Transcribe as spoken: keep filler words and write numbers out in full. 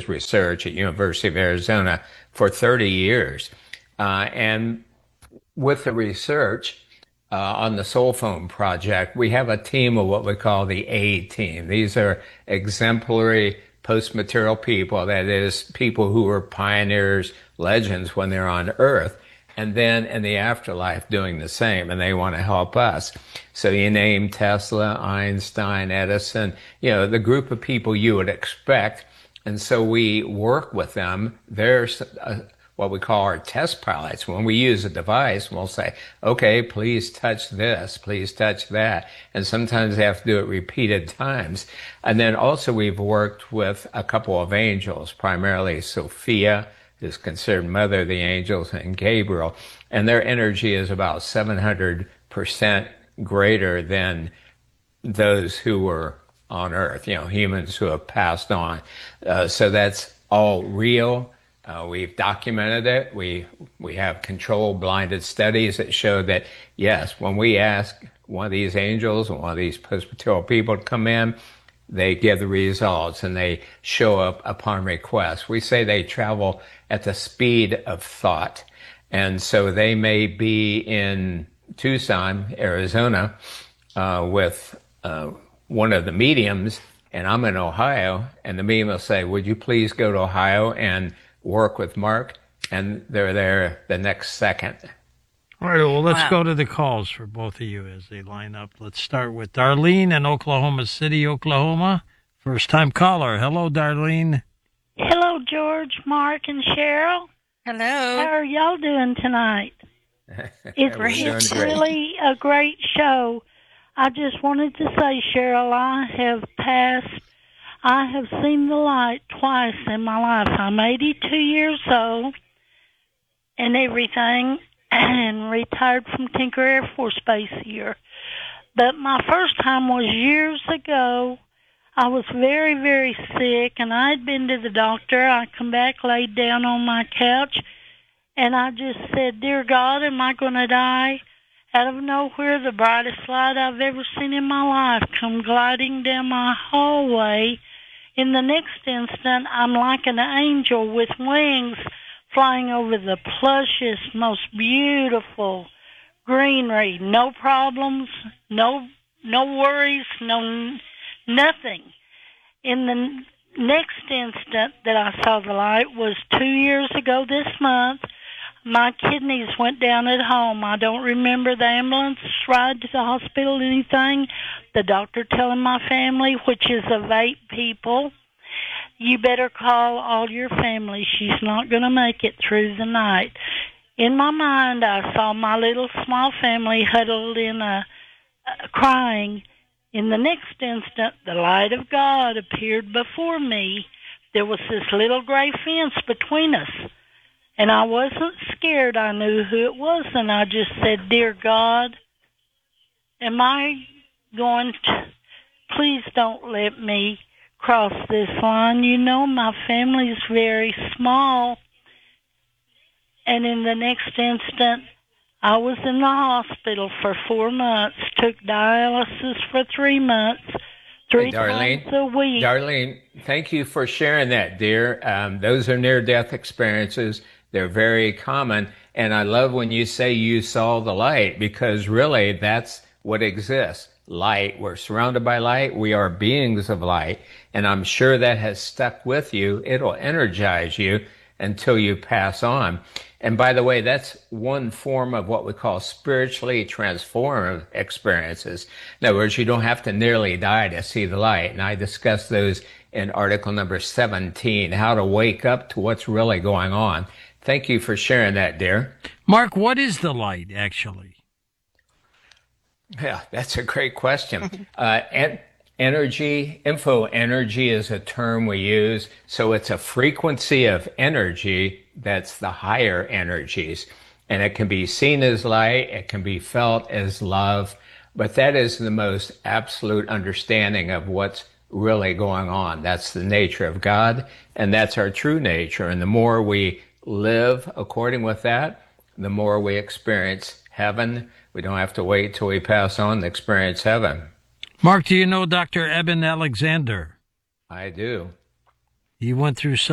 his research at University of Arizona for thirty years. Uh, and with the research uh, on the Soul Phone Project, we have a team of what we call the A team. These are exemplary post-material people, that is, people who were pioneers, legends when they're on Earth, and then in the afterlife doing the same, and they want to help us. So you name Tesla, Einstein, Edison, you know, the group of people you would expect. And so we work with them. There's uh, what we call our test pilots. When we use a device, we'll say, okay, please touch this, please touch that. And sometimes they have to do it repeated times. And then also we've worked with a couple of angels, primarily Sophia, who's considered mother of the angels, and Gabriel. And their energy is about seven hundred percent greater than those who were on Earth, you know, humans who have passed on. Uh, so that's all real. Uh, we've documented it. We we have controlled blinded studies that show that, yes, when we ask one of these angels or one of these post-material people to come in, they give the results and they show up upon request. We say they travel at the speed of thought. And so they may be in Tucson, Arizona, uh, with uh, one of the mediums, and I'm in Ohio, and the medium will say, would you please go to Ohio and work with Mark? And they're there the next second. All right, well, let's Wow. go to the calls for both of you as they line up. Let's start with Darlene in Oklahoma City, Oklahoma. First-time caller. Hello, Darlene. Hello, George, Mark, and Cheryl. Hello. How are y'all doing tonight? It's, We're doing it's great. really a great show. I just wanted to say, Cheryl, I have passed, I have seen the light twice in my life. I'm eighty-two years old and everything, and retired from Tinker Air Force Base here. But my first time was years ago. I was very, very sick, and I had been to the doctor. I come back, laid down on my couch, and I just said, Dear God, am I going to die? Out of nowhere, the brightest light I've ever seen in my life come gliding down my hallway. In the next instant, I'm like an angel with wings flying over the plushest, most beautiful greenery. No problems, no no worries, no nothing. In the next instant that I saw the light was two years ago this month. My kidneys went down at home. I don't remember the ambulance ride to the hospital, anything. The doctor telling my family, which is of eight people, you better call all your family. She's not going to make it through the night. In my mind, I saw my little small family huddled in a, a crying. In the next instant, the light of God appeared before me. There was this little gray fence between us. And I wasn't scared. I knew who it was, and I just said, Dear God, am I going to, please don't let me cross this line. You know my family's very small. And in the next instant, I was in the hospital for four months, took dialysis for three months, three Hey, Darlene. times a week. Darlene, thank you for sharing that, dear. Um, those are near-death experiences. They're very common. And I love when you say you saw the light, because really that's what exists. Light. We're surrounded by light. We are beings of light. And I'm sure that has stuck with you. It'll energize you until you pass on. And by the way, that's one form of what we call spiritually transformative experiences. In other words, you don't have to nearly die to see the light. And I discuss those in article number seventeen, how to wake up to what's really going on. Thank you for sharing that, dear. Mark, what is the light, actually? Yeah, that's a great question. uh, en- energy, info energy is a term we use. So it's a frequency of energy that's the higher energies. And it can be seen as light. It can be felt as love. But that is the most absolute understanding of what's really going on. That's the nature of God. And that's our true nature. And the more we live according with that, the more we experience heaven. We don't have to wait till we pass on to experience heaven. Mark, do you know Doctor Eben Alexander? I do. He went through some